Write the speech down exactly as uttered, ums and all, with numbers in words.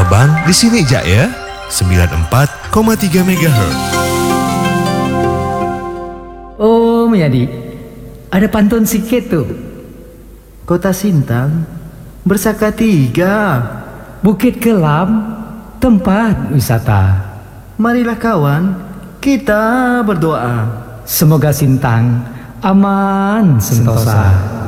Sabang di sini aja ya, sembilan puluh empat koma tiga megahertz. Oh, Miyadi, ada pantun sikit tuh. Kota Sintang bersaka tiga, Bukit Kelam, tempat wisata. marilah kawan kita berdoa. Semoga Sintang aman sentosa.